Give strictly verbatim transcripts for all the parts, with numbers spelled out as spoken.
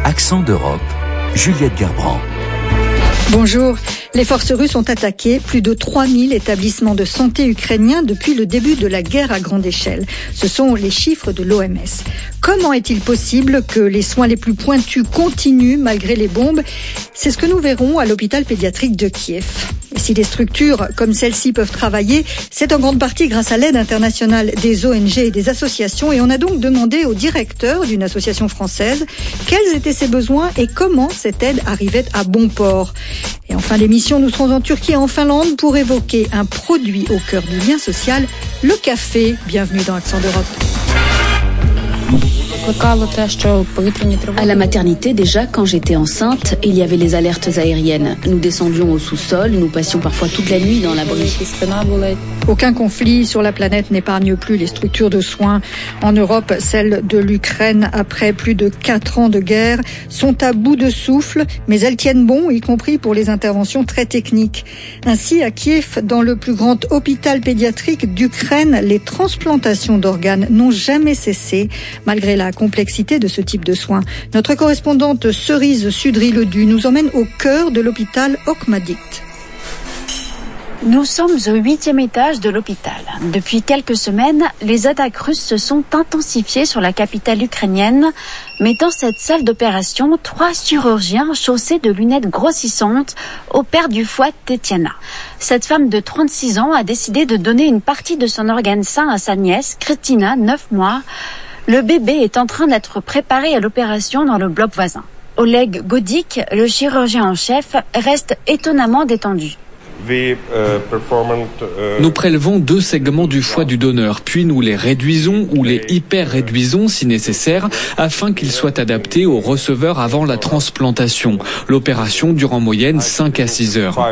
Accent d'Europe, Juliette Gerbrand. Bonjour. Les forces russes ont attaqué plus de trois mille établissements de santé ukrainiens depuis le début de la guerre à grande échelle. Ce sont les chiffres de l'O M S. Comment est-il possible que les soins les plus pointus continuent malgré les bombes ? C'est ce que nous verrons à l'hôpital pédiatrique de Kiev. Et si des structures comme celle-ci peuvent travailler, c'est en grande partie grâce à l'aide internationale des O N G et des associations. Et on a donc demandé au directeur d'une association française quels étaient ses besoins et comment cette aide arrivait à bon port. Et en fin d'émission, nous serons en Turquie et en Finlande pour évoquer un produit au cœur du lien social, le café. Bienvenue dans Accent d'Europe. À la maternité, déjà, quand j'étais enceinte, il y avait les alertes aériennes. Nous descendions au sous-sol, nous passions parfois toute la nuit dans l'abri. Aucun conflit sur la planète n'épargne plus les structures de soins. En Europe, celles de l'Ukraine, après plus de quatre ans de guerre, sont à bout de souffle, mais elles tiennent bon, y compris pour les interventions très techniques. Ainsi, à Kiev, dans le plus grand hôpital pédiatrique d'Ukraine, les transplantations d'organes n'ont jamais cessé, malgré la complexité de ce type de soins. Notre correspondante Cerise Sudry-Ledu nous emmène au cœur de l'hôpital Okhmadit. Nous sommes au huitième étage de l'hôpital. Depuis quelques semaines, les attaques russes se sont intensifiées sur la capitale ukrainienne, mais dans cette salle d'opération, trois chirurgiens chaussés de lunettes grossissantes opèrent du foie Tetiana. Cette femme de trente-six ans a décidé de donner une partie de son organe sain à sa nièce, Kristina, neuf mois. Le bébé est en train d'être préparé à l'opération dans le bloc voisin. Oleg Godik, le chirurgien en chef, reste étonnamment détendu. Nous prélevons deux segments du foie du donneur, puis nous les réduisons ou les hyper-réduisons si nécessaire, afin qu'ils soient adaptés au receveur avant la transplantation. L'opération dure en moyenne cinq à six heures.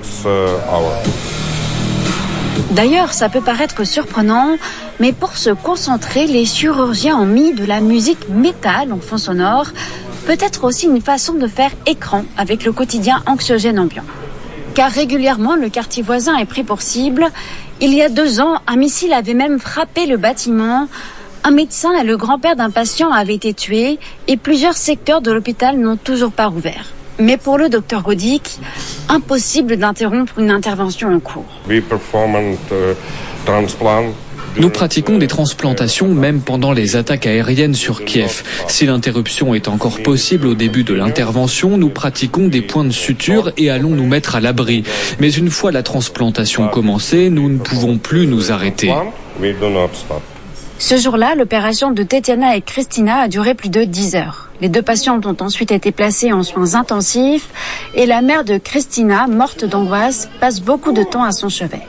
D'ailleurs, ça peut paraître surprenant, mais pour se concentrer, les chirurgiens ont mis de la musique métal en fond sonore, peut-être aussi une façon de faire écran avec le quotidien anxiogène ambiant. Car régulièrement, le quartier voisin est pris pour cible. Il y a deux ans, un missile avait même frappé le bâtiment. Un médecin et le grand-père d'un patient avaient été tués et plusieurs secteurs de l'hôpital n'ont toujours pas rouvert. Mais pour le docteur Godik, impossible d'interrompre une intervention en cours. Nous pratiquons des transplantations même pendant les attaques aériennes sur Kiev. Si l'interruption est encore possible au début de l'intervention, nous pratiquons des points de suture et allons nous mettre à l'abri. Mais une fois la transplantation commencée, nous ne pouvons plus nous arrêter. Ce jour-là, l'opération de Tetiana et Kristina a duré plus de dix heures. Les deux patientes ont ensuite été placées en soins intensifs et la mère de Kristina, morte d'angoisse, passe beaucoup de temps à son chevet.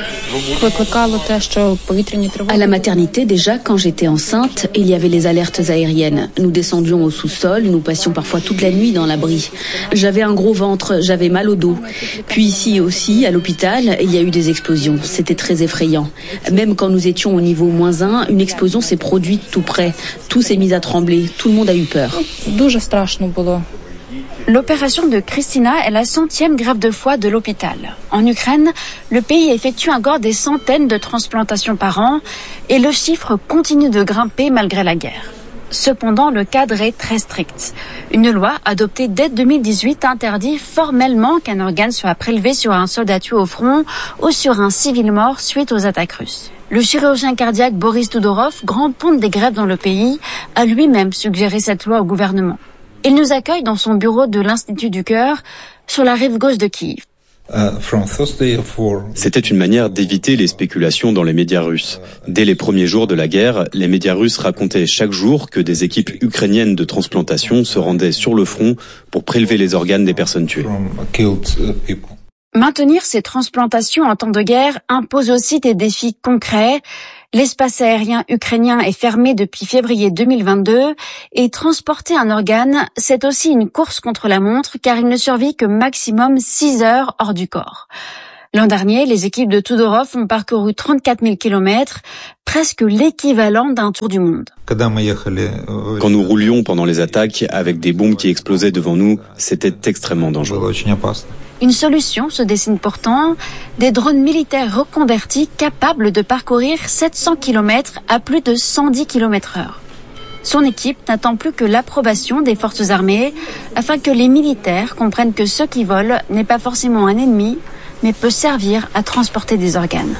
À la maternité, déjà, quand j'étais enceinte, il y avait les alertes aériennes. Nous descendions au sous-sol, nous passions parfois toute la nuit dans l'abri. J'avais un gros ventre, j'avais mal au dos. Puis ici aussi, à l'hôpital, il y a eu des explosions. C'était très effrayant. Même quand nous étions au niveau moins un, une explosion s'est produite tout près. Tout s'est mis à trembler, tout le monde a eu peur. L'opération de Kristina est la centième greffe de foie de l'hôpital. En Ukraine, le pays effectue encore des centaines de transplantations par an et le chiffre continue de grimper malgré la guerre. Cependant, le cadre est très strict. Une loi adoptée dès deux mille dix-huit interdit formellement qu'un organe soit prélevé sur un soldat tué au front ou sur un civil mort suite aux attaques russes. Le chirurgien cardiaque Boris Tudorov, grand ponte des greffes dans le pays, a lui-même suggéré cette loi au gouvernement. Il nous accueille dans son bureau de l'Institut du Cœur, sur la rive gauche de Kiev. C'était une manière d'éviter les spéculations dans les médias russes. Dès les premiers jours de la guerre, les médias russes racontaient chaque jour que des équipes ukrainiennes de transplantation se rendaient sur le front pour prélever les organes des personnes tuées. Maintenir ces transplantations en temps de guerre impose aussi des défis concrets. L'espace aérien ukrainien est fermé depuis février deux mille vingt-deux et transporter un organe, c'est aussi une course contre la montre car il ne survit que maximum six heures hors du corps. L'an dernier, les équipes de Tudorov ont parcouru trente-quatre mille kilomètres, presque l'équivalent d'un tour du monde. Quand nous roulions pendant les attaques avec des bombes qui explosaient devant nous, c'était extrêmement dangereux. Une solution se dessine pourtant, des drones militaires reconvertis capables de parcourir sept cents kilomètres à plus de cent dix kilomètres heure. Son équipe n'attend plus que l'approbation des forces armées afin que les militaires comprennent que ce qui vole n'est pas forcément un ennemi, mais peut servir à transporter des organes.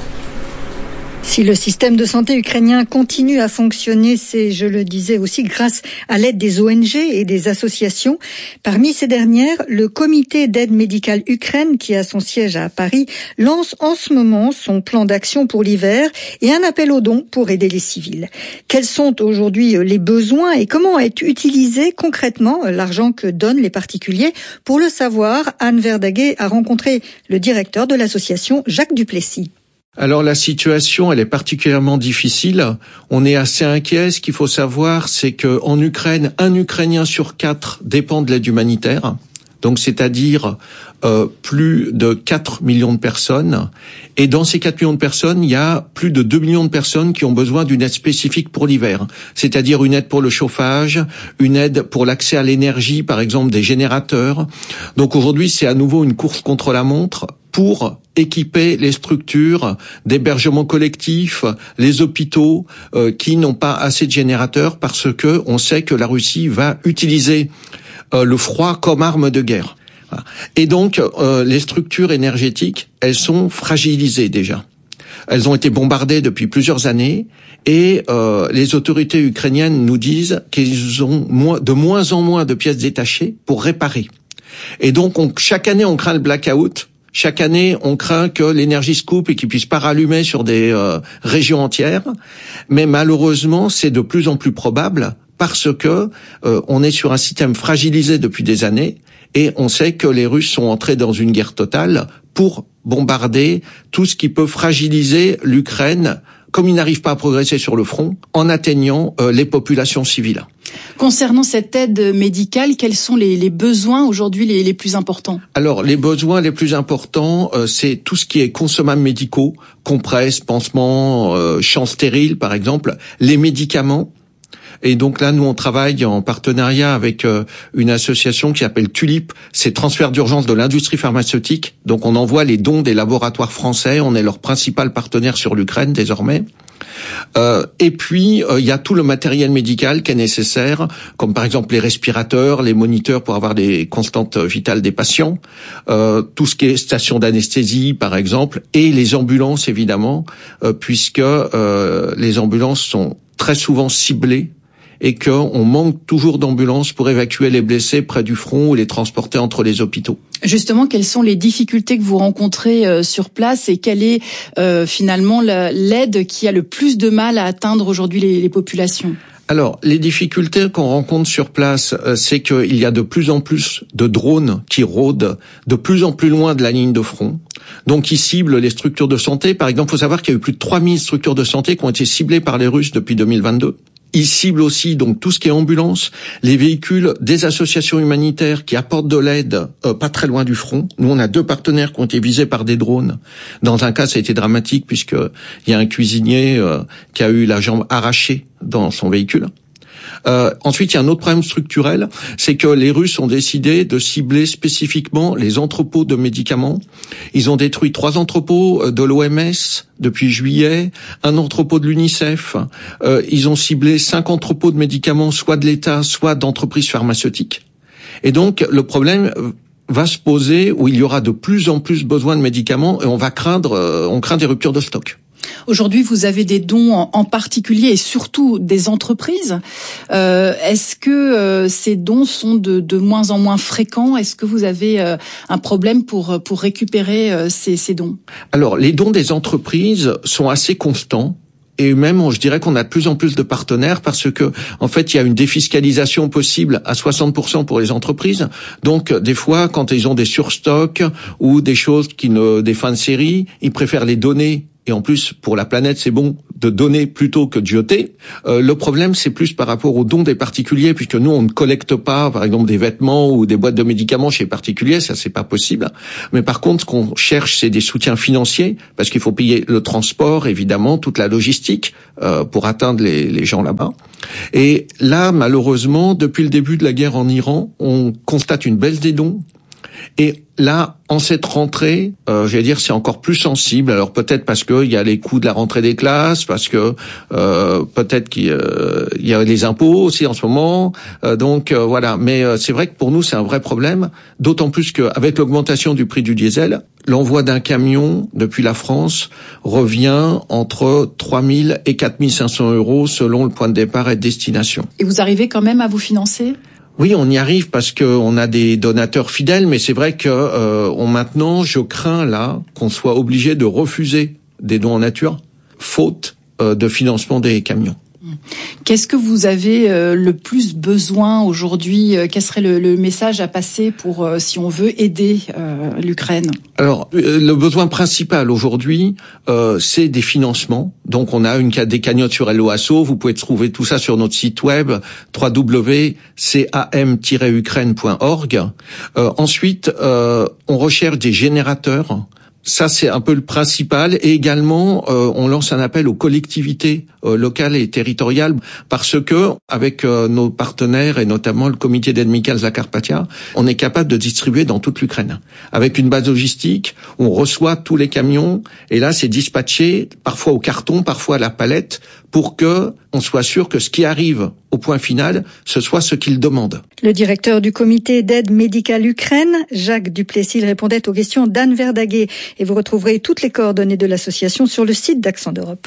Si le système de santé ukrainien continue à fonctionner, c'est, je le disais aussi, grâce à l'aide des O N G et des associations. Parmi ces dernières, le comité d'aide médicale Ukraine, qui a son siège à Paris, lance en ce moment son plan d'action pour l'hiver et un appel aux dons pour aider les civils. Quels sont aujourd'hui les besoins et comment est utilisé concrètement l'argent que donnent les particuliers? Pour le savoir, Anne Verdaguet a rencontré le directeur de l'association, Jacques Duplessis. Alors la situation, elle est particulièrement difficile. On est assez inquiet. Ce qu'il faut savoir, c'est que en Ukraine, un Ukrainien sur quatre dépend de l'aide humanitaire. Donc c'est-à-dire euh, plus de quatre millions de personnes. Et dans ces quatre millions de personnes, il y a plus de deux millions de personnes qui ont besoin d'une aide spécifique pour l'hiver. C'est-à-dire une aide pour le chauffage, une aide pour l'accès à l'énergie, par exemple des générateurs. Donc aujourd'hui, c'est à nouveau une course contre la montre pour équiper les structures d'hébergement collectif, les hôpitaux euh, qui n'ont pas assez de générateurs parce que on sait que la Russie va utiliser euh, le froid comme arme de guerre. Et donc euh, les structures énergétiques, elles sont fragilisées déjà. Elles ont été bombardées depuis plusieurs années et euh, les autorités ukrainiennes nous disent qu'ils ont moins, de moins en moins de pièces détachées pour réparer. Et donc on, chaque année on craint le blackout. Chaque année, on craint que l'énergie se coupe et qu'ils puissent pas rallumer sur des euh, régions entières. Mais malheureusement, c'est de plus en plus probable parce que euh, on est sur un système fragilisé depuis des années et on sait que les Russes sont entrés dans une guerre totale pour bombarder tout ce qui peut fragiliser l'Ukraine, comme ils n'arrivent pas à progresser sur le front, en atteignant euh, les populations civiles. Concernant cette aide médicale, quels sont les, les besoins aujourd'hui les, les plus importants? Alors, les besoins les plus importants, euh, c'est tout ce qui est consommables médicaux, compresses, pansements, euh, champs stériles, par exemple, les médicaments. Et donc là, nous, on travaille en partenariat avec euh, une association qui s'appelle Tulip. C'est transfert d'urgence de l'industrie pharmaceutique. Donc, on envoie les dons des laboratoires français. On est leur principal partenaire sur l'Ukraine désormais. Euh, et puis, il euh, y a tout le matériel médical qui est nécessaire, comme par exemple les respirateurs, les moniteurs pour avoir les constantes vitales des patients, euh, tout ce qui est station d'anesthésie, par exemple, et les ambulances, évidemment, euh, puisque euh, les ambulances sont très souvent ciblées et qu'on manque toujours d'ambulances pour évacuer les blessés près du front ou les transporter entre les hôpitaux. Justement, quelles sont les difficultés que vous rencontrez euh, sur place et quelle est euh, finalement la, l'aide qui a le plus de mal à atteindre aujourd'hui les, les populations? Alors, les difficultés qu'on rencontre sur place, euh, c'est qu'il y a de plus en plus de drones qui rôdent de plus en plus loin de la ligne de front. Donc, ils ciblent les structures de santé. Par exemple, il faut savoir qu'il y a eu plus de trois mille structures de santé qui ont été ciblées par les Russes depuis deux mille vingt-deux. Ils ciblent aussi donc tout ce qui est ambulance, les véhicules des associations humanitaires qui apportent de l'aide euh, pas très loin du front. Nous, on a deux partenaires qui ont été visés par des drones. Dans un cas, ça a été dramatique puisque il y a un cuisinier euh, qui a eu la jambe arrachée dans son véhicule. Euh, ensuite, il y a un autre problème structurel, c'est que les Russes ont décidé de cibler spécifiquement les entrepôts de médicaments. Ils ont détruit trois entrepôts de l'O M S depuis juillet, un entrepôt de l'UNICEF. Euh, ils ont ciblé cinq entrepôts de médicaments, soit de l'État, soit d'entreprises pharmaceutiques. Et donc, le problème va se poser où il y aura de plus en plus besoin de médicaments et on va craindre, euh, on craint des ruptures de stock. Aujourd'hui, vous avez des dons en, en particulier et surtout des entreprises. Euh, est-ce que euh, ces dons sont de, de moins en moins fréquents? Est-ce que vous avez euh, un problème pour pour récupérer euh, ces, ces dons? Alors, les dons des entreprises sont assez constants. Et même, je dirais qu'on a de plus en plus de partenaires parce que, en fait, il y a une défiscalisation possible à soixante pour cent pour les entreprises. Donc, des fois, quand ils ont des surstocks ou des choses qui ne, des fins de série, ils préfèrent les donner. Et en plus, pour la planète, c'est bon de donner plutôt que de jeter. Euh, le problème, c'est plus par rapport aux dons des particuliers, puisque nous, on ne collecte pas, par exemple, des vêtements ou des boîtes de médicaments chez les particuliers, ça, c'est pas possible. Mais par contre, ce qu'on cherche, c'est des soutiens financiers, parce qu'il faut payer le transport, évidemment, toute la logistique euh, pour atteindre les, les gens là-bas. Et là, malheureusement, depuis le début de la guerre en Iran, on constate une baisse des dons. Et là, en cette rentrée, euh, j'allais dire, c'est encore plus sensible. Alors peut-être parce que il y a les coûts de la rentrée des classes, parce que euh, peut-être qu'il euh, y a les impôts aussi en ce moment. Euh, donc euh, voilà. Mais euh, c'est vrai que pour nous, c'est un vrai problème. D'autant plus qu'avec l'augmentation du prix du diesel, l'envoi d'un camion depuis la France revient entre trois mille et quatre mille cinq cents euros selon le point de départ et de destination. Et vous arrivez quand même à vous financer ? Oui, on y arrive parce que on a des donateurs fidèles, mais c'est vrai que euh, on maintenant, je crains là qu'on soit obligé de refuser des dons en nature, faute euh, de financement des camions. Qu'est-ce que vous avez euh, le plus besoin aujourd'hui ? Quel serait le, le message à passer pour, euh, si on veut aider euh, l'Ukraine ? Alors, euh, le besoin principal aujourd'hui, euh, c'est des financements. Donc, on a une des cagnottes sur Hello Asso. Vous pouvez trouver tout ça sur notre site web w w w point cam tiret ukraine point org. Euh, ensuite, euh, on recherche des générateurs. Ça, c'est un peu le principal. Et également, euh, on lance un appel aux collectivités euh, locales et territoriales parce que, avec euh, nos partenaires et notamment le comité d'aide Mikhail Zakarpatia, on est capable de distribuer dans toute l'Ukraine. Avec une base logistique, on reçoit tous les camions et là, c'est dispatché parfois au carton, parfois à la palette pour que on soit sûr que ce qui arrive au point final, ce soit ce qu'ils demandent. Le directeur du comité d'aide médicale Ukraine, Jacques Duplessis, répondait aux questions d'Anne Verdaguet. Et vous retrouverez toutes les coordonnées de l'association sur le site d'Accent d'Europe.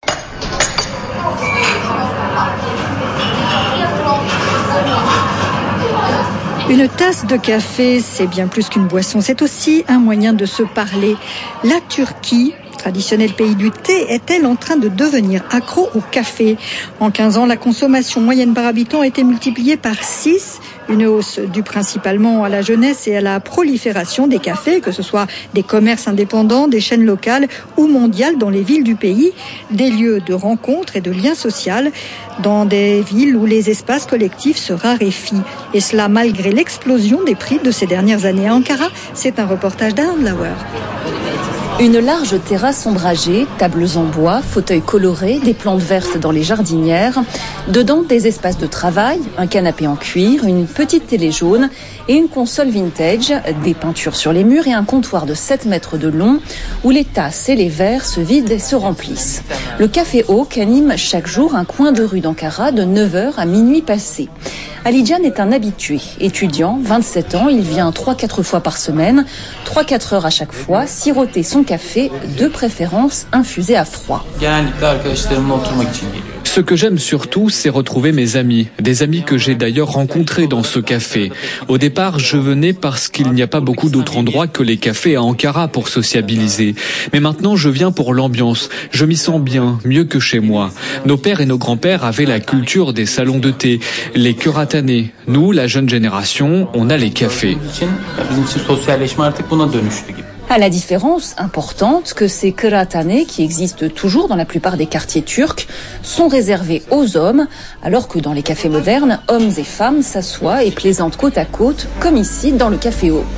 Une tasse de café, c'est bien plus qu'une boisson, c'est aussi un moyen de se parler. La Turquie, traditionnel pays du thé, est-elle en train de devenir accro au café ? En quinze ans, la consommation moyenne par habitant a été multipliée par six, une hausse due principalement à la jeunesse et à la prolifération des cafés, que ce soit des commerces indépendants, des chaînes locales ou mondiales dans les villes du pays, des lieux de rencontres et de liens sociaux dans des villes où les espaces collectifs se raréfient. Et cela malgré l'explosion des prix de ces dernières années. À Ankara, c'est un reportage d'Anne Lauer. Une large terrasse ombragée, tables en bois, fauteuils colorés, des plantes vertes dans les jardinières. Dedans, des espaces de travail, un canapé en cuir, une petite télé jaune et une console vintage, des peintures sur les murs et un comptoir de sept mètres de long où les tasses et les verres se vident et se remplissent. Le Café Oak anime chaque jour un coin de rue d'Ankara de neuf heures à minuit passé. Alican est un habitué, étudiant, vingt-sept ans, il vient trois à quatre fois par semaine, trois à quatre heures à chaque fois, siroter son café, de préférence infusé à froid. Ce que j'aime surtout, c'est retrouver mes amis, des amis que j'ai d'ailleurs rencontrés dans ce café. Au départ, je venais parce qu'il n'y a pas beaucoup d'autres endroits que les cafés à Ankara pour sociabiliser. Mais maintenant, je viens pour l'ambiance. Je m'y sens bien, mieux que chez moi. Nos pères et nos grands-pères avaient la culture des salons de thé, les kuratanés. Nous, la jeune génération, on a les cafés. À la différence importante que ces kuratanés, qui existent toujours dans la plupart des quartiers turcs, sont réservés aux hommes, alors que dans les cafés modernes, hommes et femmes s'assoient et plaisantent côte à côte, comme ici dans le Café Oak.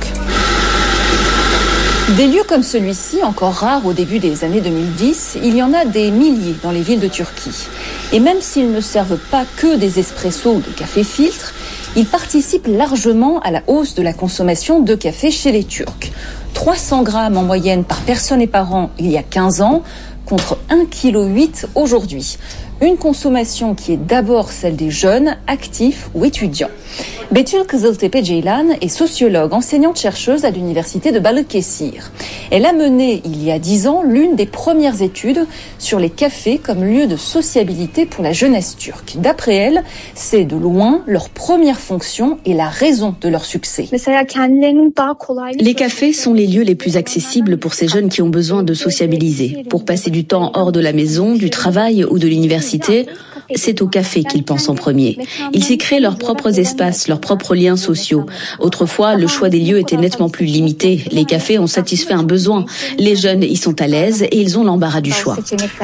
Des lieux comme celui-ci, encore rares au début des années deux mille dix, il y en a des milliers dans les villes de Turquie. Et même s'ils ne servent pas que des espressos ou de café filtre, ils participent largement à la hausse de la consommation de café chez les Turcs. trois cents grammes en moyenne par personne et par an il y a quinze ans, contre un virgule huit kilos aujourd'hui. Une consommation qui est d'abord celle des jeunes, actifs ou étudiants. Betül Kızıltepe Ceylan est sociologue, enseignante-chercheuse à l'université de Balıkesir. Elle a mené, il y a dix ans, l'une des premières études sur les cafés comme lieu de sociabilité pour la jeunesse turque. D'après elle, c'est de loin leur première fonction et la raison de leur succès. Les cafés sont les lieux les plus accessibles pour ces jeunes qui ont besoin de sociabiliser. Pour passer du temps hors de la maison, du travail ou de l'université, c'est au café qu'ils pensent en premier. Ils s'y créent leurs propres espaces, leurs propres liens sociaux. Autrefois, le choix des lieux était nettement plus limité. Les cafés ont satisfait un besoin. Les jeunes y sont à l'aise et ils ont l'embarras du choix.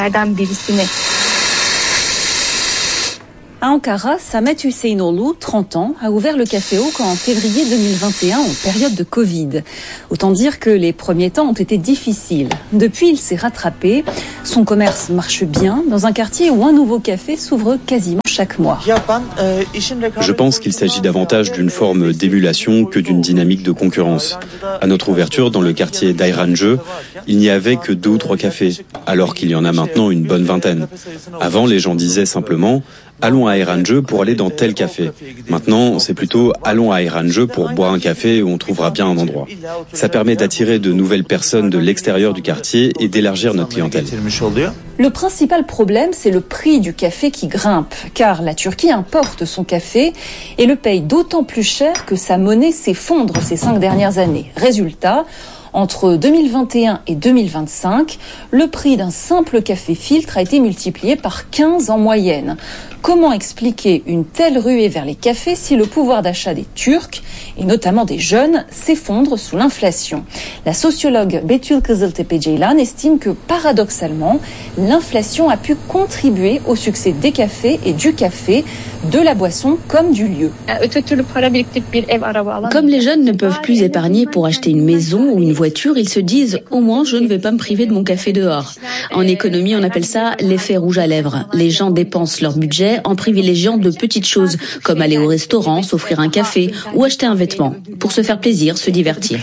À Ankara, Samet Hüseyinoğlu, trente ans, a ouvert le Café Oak en février deux mille vingt et un en période de Covid. Autant dire que les premiers temps ont été difficiles. Depuis, il s'est rattrapé. Son commerce marche bien dans un quartier où un nouveau café s'ouvre quasiment chaque chaque mois. Je pense qu'il s'agit davantage d'une forme d'émulation que d'une dynamique de concurrence. À notre ouverture dans le quartier d'Ayranje, il n'y avait que deux ou trois cafés, alors qu'il y en a maintenant une bonne vingtaine. Avant, les gens disaient simplement « allons à Ayranje pour aller dans tel café ». Maintenant, c'est plutôt « allons à Ayranje pour boire un café où on trouvera bien un endroit ». Ça permet d'attirer de nouvelles personnes de l'extérieur du quartier et d'élargir notre clientèle. Le principal problème, c'est le prix du café qui grimpe, car la Turquie importe son café et le paye d'autant plus cher que sa monnaie s'effondre ces cinq dernières années. Résultat, entre deux mille vingt et un et deux mille vingt-cinq, le prix d'un simple café filtre a été multiplié par quinze en moyenne. Comment expliquer une telle ruée vers les cafés si le pouvoir d'achat des Turcs, et notamment des jeunes, s'effondre sous l'inflation? La sociologue Betül Kızıltepe-Ceylan estime que, paradoxalement, l'inflation a pu contribuer au succès des cafés et du café, de la boisson comme du lieu. Comme les jeunes ne peuvent plus épargner pour acheter une maison ou une voiture, ils se disent « au moins je ne vais pas me priver de mon café dehors ». En économie, on appelle ça l'effet rouge à lèvres. Les gens dépensent leur budget en privilégiant de petites choses, comme aller au restaurant, s'offrir un café ou acheter un vêtement, pour se faire plaisir, se divertir.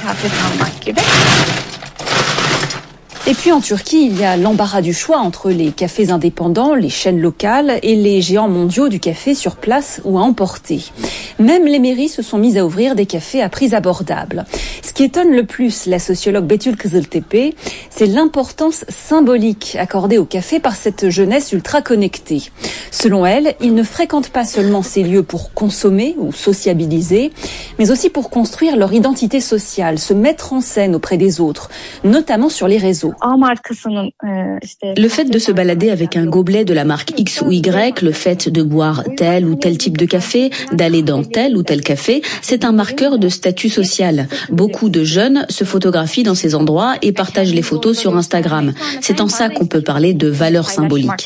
Et puis en Turquie, il y a l'embarras du choix entre les cafés indépendants, les chaînes locales et les géants mondiaux du café sur place ou à emporter. Même les mairies se sont mises à ouvrir des cafés à prix abordables. Ce qui étonne le plus la sociologue Betül Kızıltepe, c'est l'importance symbolique accordée au café par cette jeunesse ultra connectée. Selon elle, ils ne fréquentent pas seulement ces lieux pour consommer ou sociabiliser, mais aussi pour construire leur identité sociale, se mettre en scène auprès des autres, notamment sur les réseaux. Le fait de se balader avec un gobelet de la marque X ou Y, le fait de boire tel ou tel type de café, d'aller dans tel ou tel café, c'est un marqueur de statut social. Beaucoup de jeunes se photographient dans ces endroits et partagent les photos sur Instagram. C'est en ça qu'on peut parler de valeur symbolique.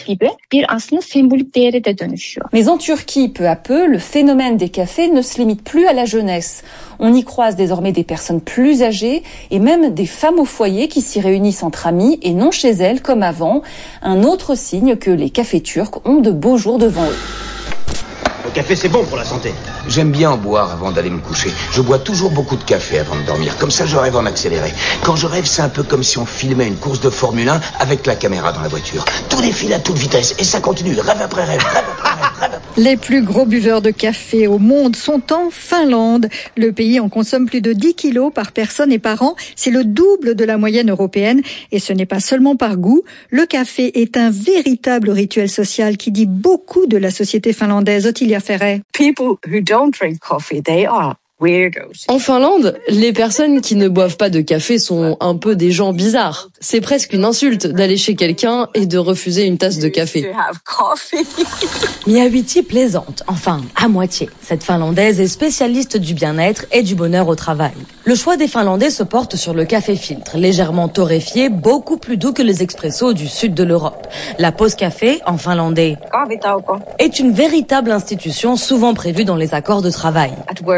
Mais en Turquie, peu à peu, le phénomène des cafés ne se limite plus à la jeunesse. On y croise désormais des personnes plus âgées et même des femmes au foyer qui s'y réunissent entre amis et non chez elles comme avant. Un autre signe que les cafés turcs ont de beaux jours devant eux. Le café, c'est bon pour la santé. J'aime bien en boire avant d'aller me coucher. Je bois toujours beaucoup de café avant de dormir. Comme ça, je rêve en accéléré. Quand je rêve, c'est un peu comme si on filmait une course de Formule un avec la caméra dans la voiture. Tout défile à toute vitesse et ça continue. Rêve après rêve, rêve après rêve, rêve après... Les plus gros buveurs de café au monde sont en Finlande. Le pays en consomme plus de dix kilos par personne et par an. C'est le double de la moyenne européenne. Et ce n'est pas seulement par goût. Le café est un véritable rituel social qui dit beaucoup de la société finlandaise. Ottilia Ferret. People who don't drink coffee, they are En Finlande, les personnes qui ne boivent pas de café sont un peu des gens bizarres. C'est presque une insulte d'aller chez quelqu'un et de refuser une tasse de café. Miyawiti plaisante, enfin, à moitié. Cette Finlandaise est spécialiste du bien-être et du bonheur au travail. Le choix des Finlandais se porte sur le café filtre, légèrement torréfié, beaucoup plus doux que les expressos du sud de l'Europe. La pause café, en finlandais, est une véritable institution souvent prévue dans les accords de travail.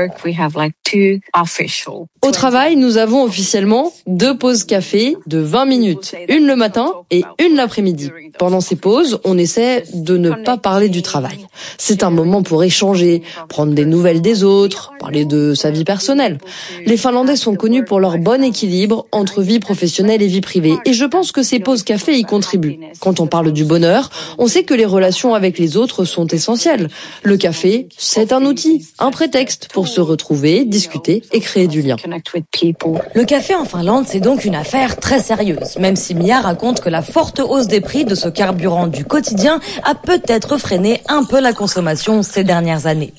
Au travail, nous avons officiellement deux pauses café de vingt minutes, une le matin et une l'après-midi. Pendant ces pauses, on essaie de ne pas parler du travail. C'est un moment pour échanger, prendre des nouvelles des autres, parler de sa vie personnelle. Les Finlandais sont connus pour leur bon équilibre entre vie professionnelle et vie privée, et je pense que ces pauses café y contribuent. Quand on parle du bonheur, on sait que les relations avec les autres sont essentielles. Le café, c'est un outil, un prétexte pour se retrouver, discuter et créer du lien. Le café en Finlande, c'est donc une affaire très sérieuse, même si Mia raconte que la forte hausse des prix de ce carburant du quotidien a peut-être freiné un peu la consommation ces dernières années.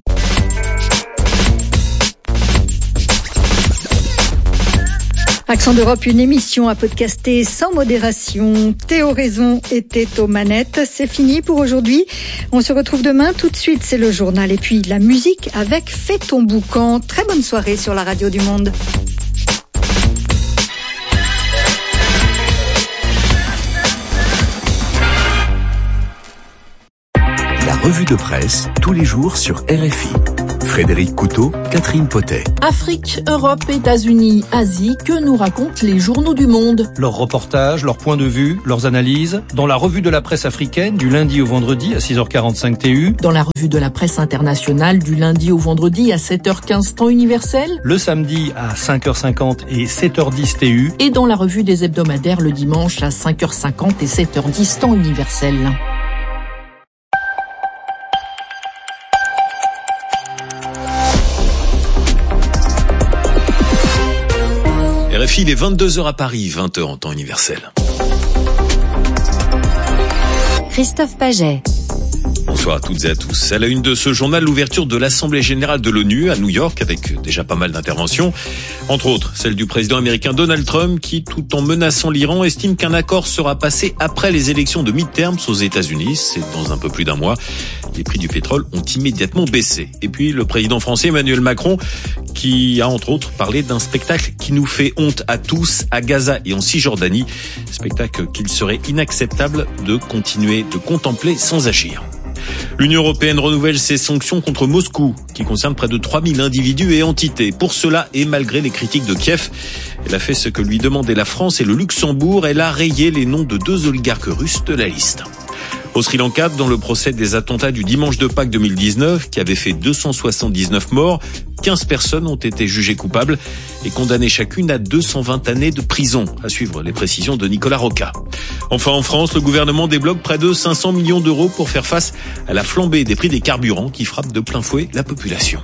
Accent d'Europe, une émission à podcaster sans modération. Théo Raison était aux manettes. C'est fini pour aujourd'hui. On se retrouve demain. Tout de suite, c'est le journal et puis la musique avec Fais ton boucan. Très bonne soirée sur la radio du Monde. La revue de presse, tous les jours sur R F I. Frédéric Couteau, Catherine Potet. Afrique, Europe, États-Unis, Asie, que nous racontent les journaux du monde? Leurs reportages, leurs points de vue, leurs analyses, dans la revue de la presse africaine du lundi au vendredi à six heures quarante-cinq T U. Dans la revue de la presse internationale du lundi au vendredi à sept heures quinze temps universel. Le samedi à cinq heures cinquante et sept heures dix T U. Et dans la revue des hebdomadaires le dimanche à cinq heures cinquante et sept heures dix temps universel. R F I, il est vingt-deux heures à Paris, vingt heures en temps universel. Christophe Paget. Bonsoir à toutes et à tous. À la une de ce journal, l'ouverture de l'Assemblée générale de l'ONU à New York avec déjà pas mal d'interventions. Entre autres, celle du président américain Donald Trump qui, tout en menaçant l'Iran, estime qu'un accord sera passé après les élections de midterms aux États-Unis. C'est dans un peu plus d'un mois. Les prix du pétrole ont immédiatement baissé. Et puis le président français Emmanuel Macron qui a entre autres parlé d'un spectacle qui nous fait honte à tous à Gaza et en Cisjordanie. Spectacle qu'il serait inacceptable de continuer de contempler sans agir. L'Union européenne renouvelle ses sanctions contre Moscou, qui concernent près de trois mille individus et entités. Pour cela, et malgré les critiques de Kiev, elle a fait ce que lui demandaient la France et le Luxembourg. Elle a rayé les noms de deux oligarques russes de la liste. Au Sri Lanka, dans le procès des attentats du dimanche de Pâques deux mille dix-neuf, qui avait fait deux cent soixante-dix-neuf morts, quinze personnes ont été jugées coupables et condamnées chacune à deux cent vingt années de prison, à suivre les précisions de Nicolas Roca. Enfin, en France, le gouvernement débloque près de cinq cents millions d'euros pour faire face à la flambée des prix des carburants qui frappe de plein fouet la population.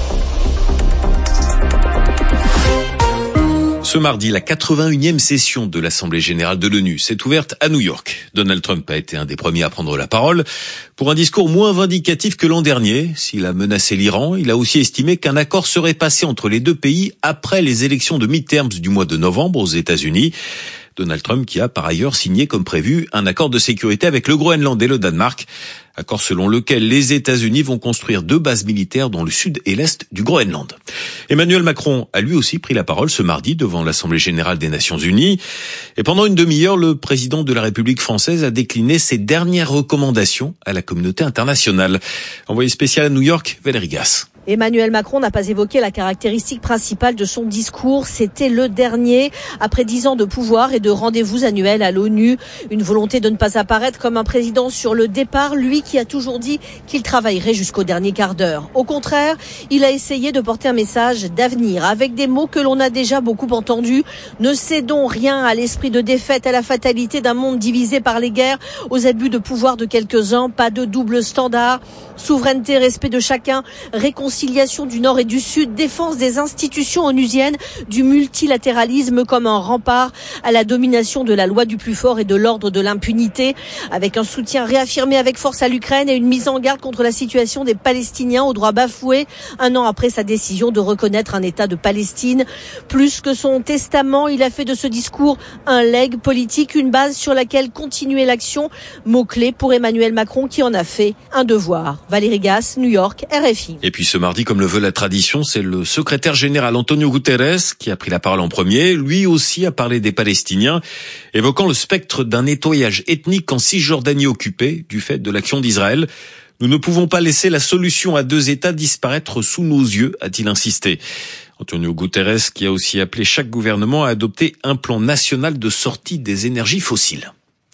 Ce mardi, la quatre-vingt-unième session de l'Assemblée générale de l'ONU s'est ouverte à New York. Donald Trump a été un des premiers à prendre la parole pour un discours moins vindicatif que l'an dernier. S'il a menacé l'Iran, il a aussi estimé qu'un accord serait passé entre les deux pays après les élections de midterms du mois de novembre aux États-Unis. Donald Trump qui a par ailleurs signé comme prévu un accord de sécurité avec le Groenland et le Danemark. Accord selon lequel les États-Unis vont construire deux bases militaires dans le sud et l'est du Groenland. Emmanuel Macron a lui aussi pris la parole ce mardi devant l'Assemblée générale des Nations Unies. Et pendant une demi-heure, le président de la République française a décliné ses dernières recommandations à la communauté internationale. Envoyé spécial à New York, Valérie Gasse. Emmanuel Macron n'a pas évoqué la caractéristique principale de son discours. C'était le dernier, après dix ans de pouvoir et de rendez-vous annuels à l'ONU. Une volonté de ne pas apparaître comme un président sur le départ, lui qui a toujours dit qu'il travaillerait jusqu'au dernier quart d'heure. Au contraire, il a essayé de porter un message d'avenir, avec des mots que l'on a déjà beaucoup entendus. Ne cédons rien à l'esprit de défaite, à la fatalité d'un monde divisé par les guerres, aux abus de pouvoir de quelques-uns, pas de double standard. Souveraineté, respect de chacun, réconciliation du Nord et du Sud, défense des institutions onusiennes, du multilatéralisme comme un rempart à la domination de la loi du plus fort et de l'ordre de l'impunité, avec un soutien réaffirmé avec force à l'Ukraine et une mise en garde contre la situation des Palestiniens aux droits bafoués, un an après sa décision de reconnaître un État de Palestine. Plus que son testament, il a fait de ce discours un legs politique, une base sur laquelle continuer l'action, mot-clé pour Emmanuel Macron qui en a fait un devoir. Valérie Gasse, New York, R F I. Et puis ce mardi, comme le veut la tradition, c'est le secrétaire général Antonio Guterres qui a pris la parole en premier. Lui aussi a parlé des Palestiniens, évoquant le spectre d'un nettoyage ethnique en Cisjordanie occupée du fait de l'action d'Israël. Nous ne pouvons pas laisser la solution à deux États disparaître sous nos yeux, a-t-il insisté. Antonio Guterres qui a aussi appelé chaque gouvernement à adopter un plan national de sortie des énergies fossiles.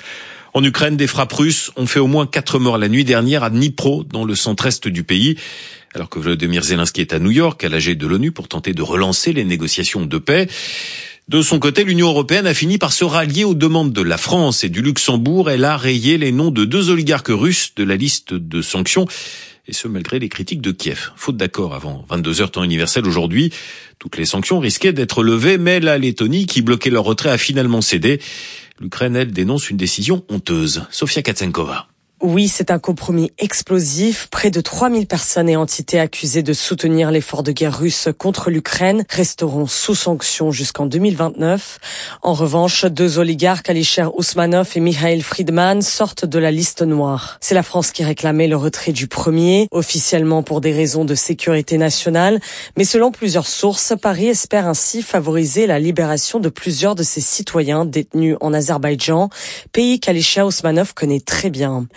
En Ukraine, des frappes russes ont fait au moins quatre morts la nuit dernière à Dnipro, dans le centre-est du pays. Alors que Volodymyr Zelensky est à New York, à l'A G de l'ONU, pour tenter de relancer les négociations de paix. De son côté, l'Union européenne a fini par se rallier aux demandes de la France et du Luxembourg. Elle a rayé les noms de deux oligarques russes de la liste de sanctions. Et ce, malgré les critiques de Kiev. Faute d'accord avant vingt-deux heures temps universel aujourd'hui, toutes les sanctions risquaient d'être levées, mais la Lettonie, qui bloquait leur retrait, a finalement cédé. L'Ukraine, elle, dénonce une décision honteuse. Sofia Katsenkova. Oui, c'est un compromis explosif. Près de trois mille personnes et entités accusées de soutenir l'effort de guerre russe contre l'Ukraine resteront sous sanctions jusqu'en deux mille vingt-neuf. En revanche, deux oligarques, Alisher Ousmanov et Mikhail Friedman, sortent de la liste noire. C'est la France qui réclamait le retrait du premier, officiellement pour des raisons de sécurité nationale. Mais selon plusieurs sources, Paris espère ainsi favoriser la libération de plusieurs de ses citoyens détenus en Azerbaïdjan, pays qu'Alisher Ousmanov connaît très bien.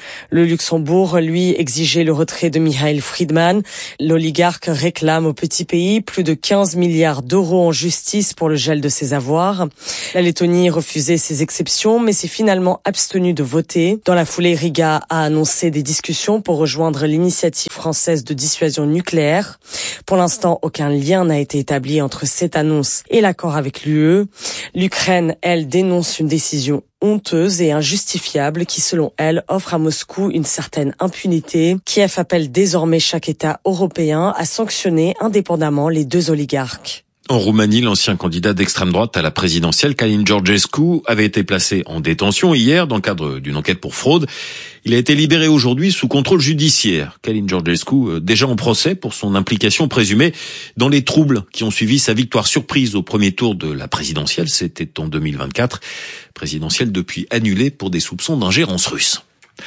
Le Luxembourg, lui, exigeait le retrait de Michael Friedman. L'oligarque réclame au petit pays plus de quinze milliards d'euros en justice pour le gel de ses avoirs. La Lettonie refusait ces exceptions, mais s'est finalement abstenue de voter. Dans la foulée, Riga a annoncé des discussions pour rejoindre l'initiative française de dissuasion nucléaire. Pour l'instant, aucun lien n'a été établi entre cette annonce et l'accord avec l'U E. L'Ukraine, elle, dénonce une décision honteuse et injustifiable qui, selon elle, offre à Moscou une certaine impunité. Kiev appelle désormais chaque État européen à sanctionner indépendamment les deux oligarques. En Roumanie, l'ancien candidat d'extrême droite à la présidentielle, Călin Georgescu, avait été placé en détention hier dans le cadre d'une enquête pour fraude. Il a été libéré aujourd'hui sous contrôle judiciaire. Călin Georgescu, déjà en procès pour son implication présumée dans les troubles qui ont suivi sa victoire surprise au premier tour de la présidentielle. C'était en deux mille vingt-quatre. Présidentielle depuis annulée pour des soupçons d'ingérence russe.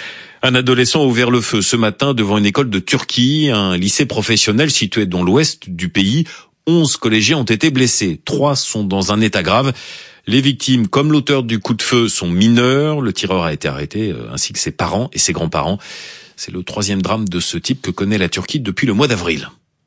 Un adolescent a ouvert le feu ce matin devant une école de Turquie, un lycée professionnel situé dans l'ouest du pays. Onze collégiens ont été blessés. Trois sont dans un état grave. Les victimes, comme l'auteur du coup de feu, sont mineurs. Le tireur a été arrêté, ainsi que ses parents et ses grands-parents. C'est le troisième drame de ce type que connaît la Turquie depuis le mois d'avril.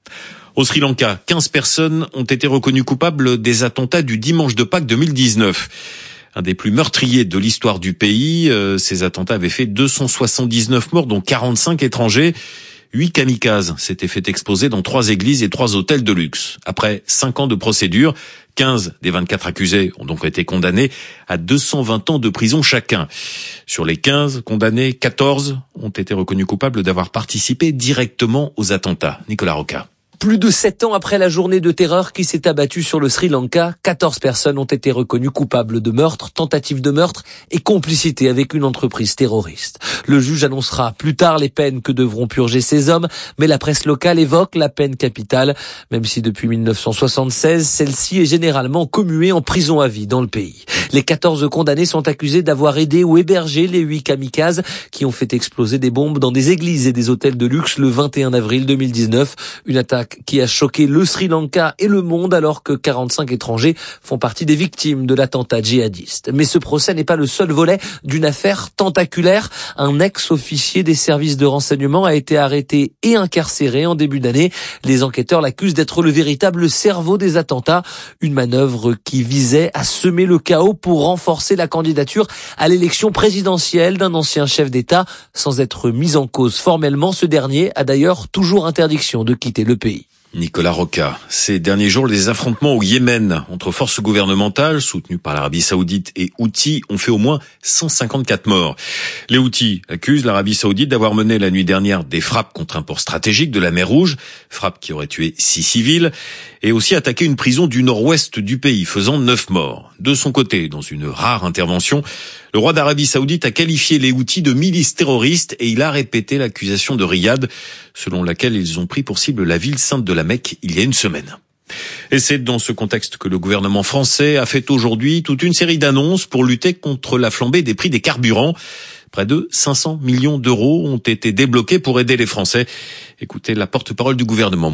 Au Sri Lanka, quinze personnes ont été reconnues coupables des attentats du dimanche de Pâques deux mille dix-neuf. Un des plus meurtriers de l'histoire du pays. Ces attentats avaient fait deux cent soixante-dix-neuf morts, dont quarante-cinq étrangers. Huit kamikazes s'étaient fait exploser dans trois églises et trois hôtels de luxe. Après cinq ans de procédure, quinze des vingt-quatre accusés ont donc été condamnés à deux cent vingt ans de prison chacun. Sur les quinze condamnés, quatorze ont été reconnus coupables d'avoir participé directement aux attentats. Nicolas Roca. Plus de sept ans après la journée de terreur qui s'est abattue sur le Sri Lanka, quatorze personnes ont été reconnues coupables de meurtre, tentative de meurtre et complicité avec une entreprise terroriste. Le juge annoncera plus tard les peines que devront purger ces hommes, mais la presse locale évoque la peine capitale, même si depuis mille neuf cent soixante-seize, celle-ci est généralement commuée en prison à vie dans le pays. Les quatorze condamnés sont accusés d'avoir aidé ou hébergé les huit kamikazes qui ont fait exploser des bombes dans des églises et des hôtels de luxe le vingt et un avril deux mille dix-neuf, une attaque qui a choqué le Sri Lanka et le monde alors que quarante-cinq étrangers font partie des victimes de l'attentat djihadiste. Mais ce procès n'est pas le seul volet d'une affaire tentaculaire. Un ex-officier des services de renseignement a été arrêté et incarcéré en début d'année. Les enquêteurs l'accusent d'être le véritable cerveau des attentats, une manœuvre qui visait à semer le chaos pour renforcer la candidature à l'élection présidentielle d'un ancien chef d'État. Sans être mis en cause formellement, ce dernier a d'ailleurs toujours interdiction de quitter le pays. Nicolas Roca. Ces derniers jours, les affrontements au Yémen entre forces gouvernementales soutenues par l'Arabie Saoudite et Houthis ont fait au moins cent cinquante-quatre morts. Les Houthis accusent l'Arabie Saoudite d'avoir mené la nuit dernière des frappes contre un port stratégique de la mer Rouge, frappes qui auraient tué six civils, et aussi attaqué une prison du nord-ouest du pays, faisant neuf morts. De son côté, dans une rare intervention, le roi d'Arabie Saoudite a qualifié les Houthis de milices terroristes et il a répété l'accusation de Riyad, selon laquelle ils ont pris pour cible la ville sainte de la Mecque il y a une semaine. Et c'est dans ce contexte que le gouvernement français a fait aujourd'hui toute une série d'annonces pour lutter contre la flambée des prix des carburants. Près de cinq cents millions d'euros ont été débloqués pour aider les Français. Écoutez la porte-parole du gouvernement.